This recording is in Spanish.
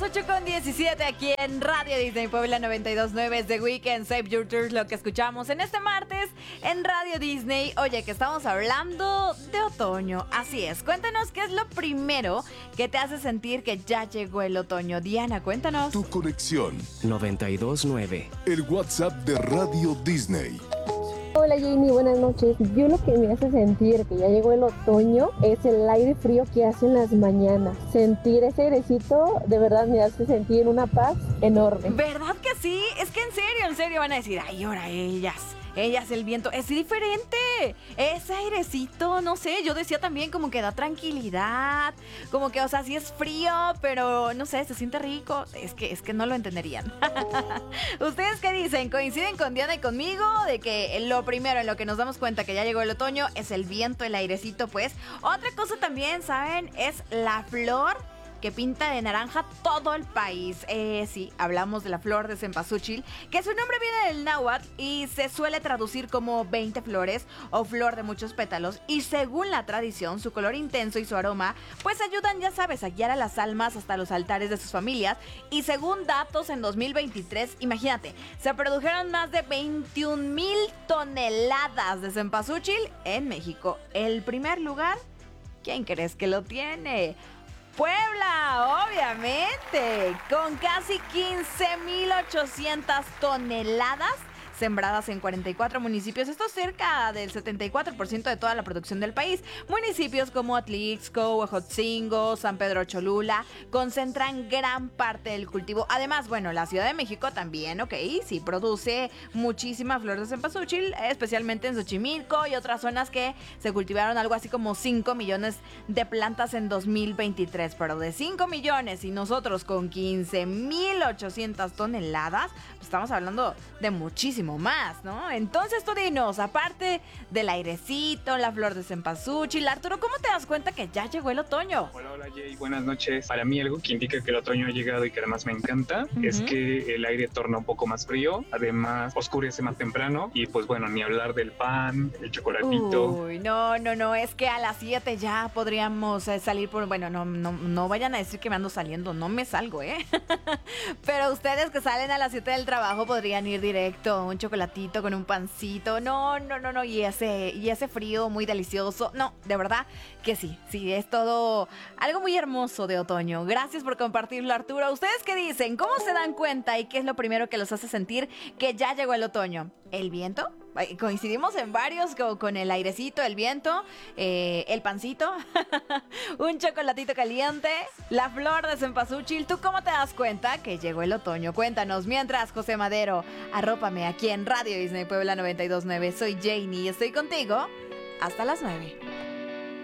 8:17 aquí en Radio Disney Puebla 92.9 es The Weekend, Save Your Tears, lo que escuchamos en este martes en Radio Disney. Oye, que estamos hablando de otoño, así es. Cuéntanos qué es lo primero que te hace sentir que ya llegó el otoño. Diana, cuéntanos. Tu conexión. 92.9. El WhatsApp de Radio Disney. Hola Jamie, buenas noches. Yo lo que me hace sentir que ya llegó el otoño es el aire frío que hace en las mañanas. Sentir ese airecito de verdad me hace sentir una paz enorme. ¿Verdad que sí? Es que en serio van a decir, ay, ahora ellas, el viento, es diferente. Ese airecito, no sé, yo decía también como que da tranquilidad, como que, o sea, sí es frío, pero no sé, se siente rico. Es que no lo entenderían. ¿Ustedes qué dicen? ¿Coinciden con Diana y conmigo de que lo primero en lo que nos damos cuenta que ya llegó el otoño es el viento, el airecito, pues? Otra cosa también, ¿saben? Es la flor que pinta de naranja todo el país. Sí, hablamos de la flor de cempasúchil, que su nombre viene del náhuatl y se suele traducir como 20 flores o flor de muchos pétalos. Y según la tradición, su color intenso y su aroma, pues ayudan, ya sabes, a guiar a las almas hasta los altares de sus familias. Y según datos en 2023, imagínate, se produjeron más de 21,000 toneladas de cempasúchil en México. El primer lugar, ¿quién crees que lo tiene? Puebla, obviamente, con casi 15,800 toneladas sembradas en 44 municipios. Esto es cerca del 74% de toda la producción del país. Municipios como Atlixco, Huejotzingo, San Pedro Cholula concentran gran parte del cultivo. Además, bueno, la Ciudad de México también, sí produce muchísima flor de cempasúchil, especialmente en Xochimilco y otras zonas que se cultivaron algo así como 5 millones de plantas en 2023. Pero de 5 millones y nosotros con 15,800 toneladas, pues estamos hablando de muchísimo más, ¿no? Entonces tú dinos, aparte del airecito, la flor de cempasúchil, Arturo, ¿cómo te das cuenta que ya llegó el otoño? Hola Jay, buenas noches. Para mí algo que indica que el otoño ha llegado y que además me encanta es que el aire torna un poco más frío, además oscurece más temprano y pues bueno, ni hablar del pan, el chocolatito. Uy, no, es que a las 7 ya podríamos salir por, bueno, no vayan a decir que me ando saliendo, no me salgo, pero ustedes que salen a las 7 del trabajo podrían ir directo, un chocolatito con un pancito, no, y ese frío muy delicioso, no, de verdad que sí, es todo algo muy hermoso de otoño. Gracias por compartirlo, Arturo. ¿Ustedes qué dicen? ¿Cómo se dan cuenta y qué es lo primero que los hace sentir que ya llegó el otoño? ¿El viento? Coincidimos en varios, con el airecito, el viento, el pancito, un chocolatito caliente, la flor de cempasúchil. ¿Tú cómo te das cuenta que llegó el otoño? Cuéntanos. Mientras, José Madero, arrópame aquí en Radio Disney Puebla 92.9. Soy Janie y estoy contigo hasta las 9.